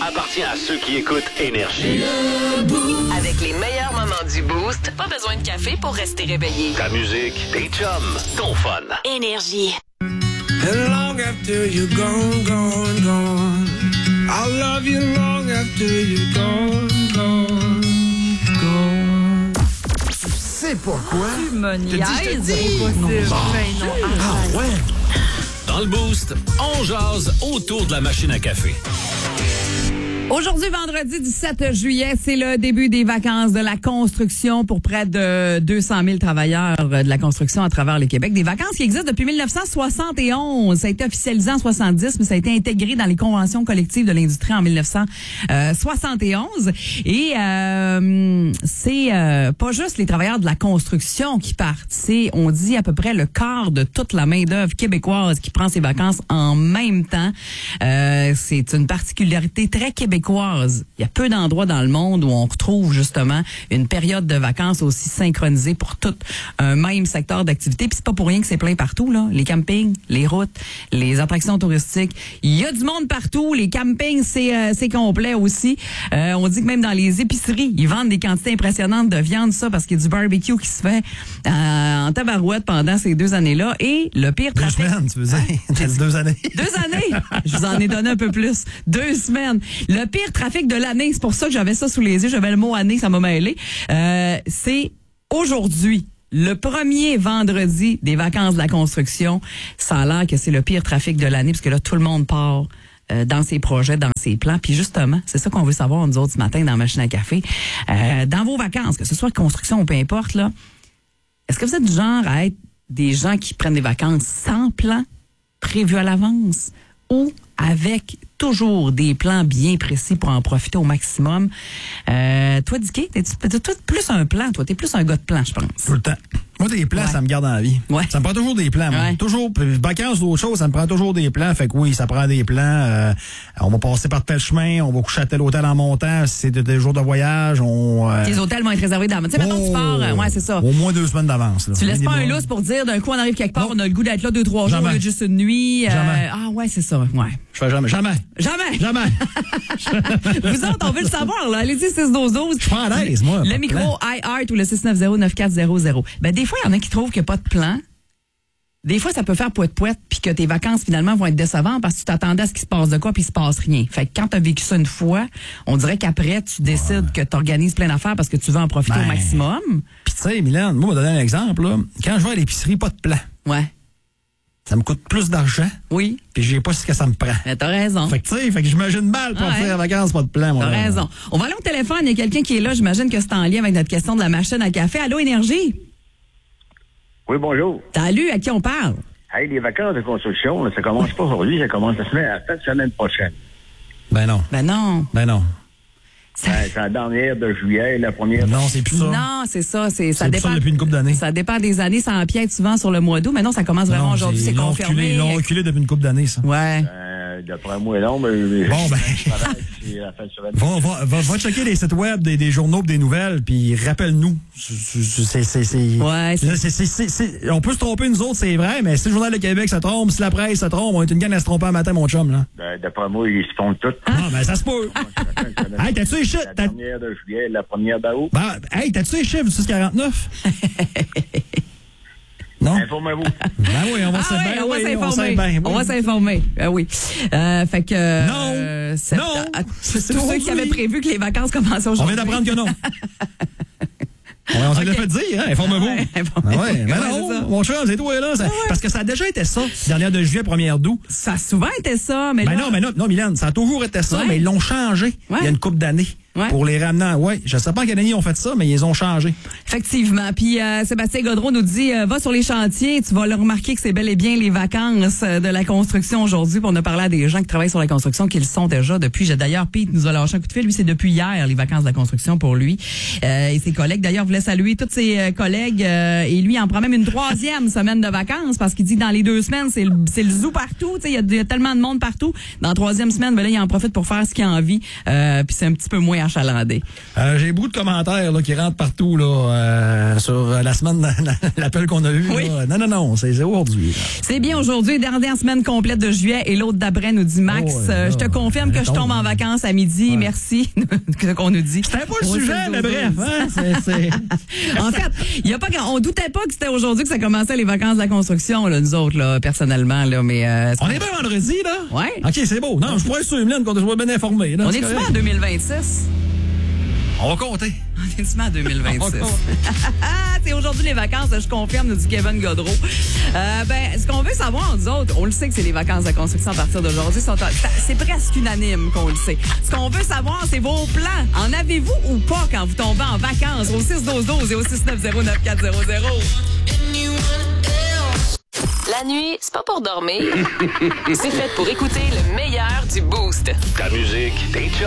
appartient à ceux qui écoutent Énergie. Avec les meilleurs moments du Boost, pas besoin de café pour rester réveillé. Ta musique, tes chums, ton fun. Énergie. And long after you're gone, gone, gone, I'll love you long after you're gone, gone, gone. Tu sais pourquoi? Tu me niaises. Je te dis. Ah ouais? Dans le Boost, on jase autour de la machine à café. Aujourd'hui, vendredi 17 juillet, c'est le début des vacances de la construction pour près de 200 000 travailleurs de la construction à travers le Québec. Des vacances qui existent depuis 1971. Ça a été officialisé en 70, mais ça a été intégré dans les conventions collectives de l'industrie en 1971. Et c'est pas juste les travailleurs de la construction qui partent. C'est, on dit, à peu près le quart de toute la main-d'œuvre québécoise qui prend ses vacances en même temps. C'est une particularité très québécoise. Il y a peu d'endroits dans le monde où on retrouve justement une période de vacances aussi synchronisée pour tout un même secteur d'activité. Puis c'est pas pour rien que c'est plein partout, là. Les campings, les routes, les attractions touristiques. Il y a du monde partout. Les campings, c'est complet aussi. On dit que même dans les épiceries, ils vendent des quantités impressionnantes de viande, ça, parce qu'il y a du barbecue qui se fait en tabarouette pendant ces 2 années-là. Et le pire trafic... 2 semaines, tu veux dire? T'as dit 2 années. 2 années! Je vous en ai donné un peu plus. 2 semaines. Le pire trafic de l'année, c'est pour ça que j'avais ça sous les yeux, j'avais le mot année, ça m'a mêlé. C'est aujourd'hui, le premier vendredi des vacances de la construction. Ça a l'air que c'est le pire trafic de l'année, parce que là, tout le monde part dans ses projets, dans ses plans. Puis justement, c'est ça qu'on veut savoir, nous autres, ce matin, dans Machine à café. Dans vos vacances, que ce soit construction ou peu importe, là, est-ce que vous êtes du genre à être des gens qui prennent des vacances sans plan prévu à l'avance ou avec toujours des plans bien précis pour en profiter au maximum? Toi, Dicky, t'es plus un plan, toi. T'es plus un gars de plan, je pense. Tout le temps. Moi, des plans, ça me garde dans la vie. Ouais. Ça me prend toujours des plans. Moi. Ouais. Toujours. Vacances, d'autres choses, ça me prend toujours des plans. Fait que oui, ça prend des plans. On va passer par tel chemin, on va coucher à tel hôtel en montant. Si c'est des jours de voyage, Les hôtels vont être réservés d'avance. Tu sais, mettons, tu pars, ouais, c'est ça. Au moins 2 semaines d'avance. Là. Tu laisses pas un lousse pour dire, d'un coup, on arrive quelque part, on a le goût d'être là 2-3 jours, au lieu de juste une nuit. Jamais. Ah ouais, c'est ça. Ouais. Je fais jamais. Jamais. Vous autres, on veut le savoir, là. Allez-y, 6-12-12. Je suis pas à l'aise, moi. Le micro iHeart ou le 690-9400. Ben, des fois, il y en a qui trouvent qu'il n'y a pas de plan. Des fois, ça peut faire poète-poète, puis que tes vacances, finalement, vont être décevantes parce que tu t'attendais à ce qu'il se passe de quoi, puis il se passe rien. Fait que quand tu as vécu ça une fois, on dirait qu'après, tu décides que tu organises plein d'affaires parce que tu veux en profiter au maximum. Puis tu sais, Mylène, moi, je vais donner un exemple. Là. Quand je vais à l'épicerie, pas de plan. Ouais. Ça me coûte plus d'argent. Oui. Puis je sais pas ce que ça me prend. Mais t'as raison. Fait que tu sais, j'imagine mal pour faire vacances, pas de plan. T'as raison. On va aller au téléphone. Il y a quelqu'un qui est là. J'imagine que c'est en lien avec notre question de la machine à café. Allô, Énergie? Oui, bonjour. Salut, à qui on parle? Hey, les vacances de construction, là, ça commence pas aujourd'hui, ça commence la semaine prochaine. Ben non. C'est la dernière de juillet, la première... Non, c'est plus ça. Non, c'est ça. Ça C'est dépend. ça depuis une couple d'années. Ça dépend des années. Ça empiète souvent sur le mois d'août. Mais non, ça commence vraiment aujourd'hui. C'est confirmé. Ils l'ont reculé depuis une couple d'années, ça. Ouais. D'après moi, non, mais... Bon, va checker les sites web des journaux et des nouvelles, puis rappelle-nous. Ouais, on peut se tromper, nous autres, c'est vrai, mais si le Journal de Québec se trompe, si la presse se trompe, on est une gang à se tromper un matin, mon chum, là. D'après moi, ils se font tout. Ah, ben ça se peut. Hey, t'as-tu les chiffres? La dernière de juillet, la première d'août. Hey, t'as-tu les chiffres du 649? Non? Informez-vous. Ben oui, on va s'informer. On va s'informer. Oui. Fait que... Non. C'est tous ceux qui avaient prévu que les vacances commençaient aujourd'hui. On vient d'apprendre que non. On s'est fait dire, hein? Informez-vous. Ouais, mais non, mon cher, c'est toi, là. Parce que ça a déjà été ça, dernière de juillet, première d'août. Ça a souvent été ça, mais non, Mylène, ça a toujours été ça, mais ils l'ont changé il y a une couple d'années. Ouais. Pour les ramener. Oui, je ne sais pas en quelle année ils ont fait ça, mais ils ont changé. Effectivement. Puis Sébastien Gaudreau nous dit, va sur les chantiers, tu vas le remarquer que c'est bel et bien les vacances de la construction aujourd'hui. Puis on a parlé à des gens qui travaillent sur la construction, qui le sont déjà depuis. D'ailleurs, Pete nous a lâché un coup de fil. Lui, c'est depuis hier, les vacances de la construction pour lui et ses collègues. D'ailleurs, voulait saluer tous ses collègues et lui en prend même une 3e semaine de vacances parce qu'il dit que dans les 2 semaines, c'est le zoo partout. Il y a tellement de monde partout. Dans la 3e semaine, ben là, il en profite pour faire ce qu'il a envie. Puis c'est un petit peu moins achalandé. J'ai beaucoup de commentaires là, qui rentrent partout là, sur la semaine, l'appel qu'on a eu. Oui. Là. Non, c'est aujourd'hui. Là. C'est bien aujourd'hui, dernière semaine complète de juillet et l'autre d'après nous dit Max. Oh, ouais, je te confirme que je tombe en vacances à midi. Ouais. Merci. Ce qu'on nous dit. C'était pas le sujet, mais bref. Hein, c'est... En fait, il y a pas on doutait pas que c'était aujourd'hui que ça commençait les vacances de la construction, là, nous autres, là, personnellement. Là, mais, on est bien vendredi, là? Ouais. OK, c'est beau. Non, je pourrais être sûr, Emeline, qu'on soit bien informé. Là, on est souvent en 2026. On va compter. On est souvent en 2026. C'est aujourd'hui les vacances, je confirme, nous dit Kevin Godreau. Ce qu'on veut savoir, nous autres, on le sait que c'est les vacances de construction à partir d'aujourd'hui. C'est presque unanime qu'on le sait. Ce qu'on veut savoir, c'est vos plans. En avez-vous ou pas quand vous tombez en vacances au 6-12-12 et au 690-9400? La nuit, c'est pas pour dormir. C'est fait pour écouter le meilleur du Boost. Ta musique, tes